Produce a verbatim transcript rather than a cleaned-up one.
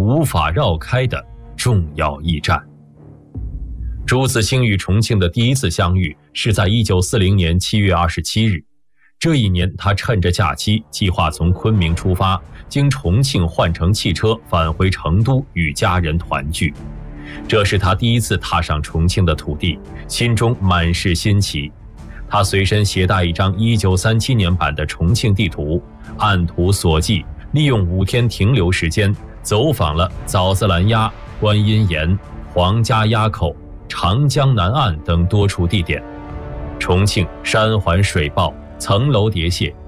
无法绕开的重要驿站。朱自清与重庆的第一次相遇是在一九四零年七月二十七日。这一年，他趁着假期，计划从昆明出发，经重庆换乘汽车返回成都与家人团聚。这是他第一次踏上重庆的土地，心中满是新奇。他随身携带一张一九三七年版的重庆地图，按图索骥，利用五天停留时间，走访了枣子栏崖、观音岩、黄家垭口、长江南岸等多处地点。重庆山环水抱，层楼叠榭，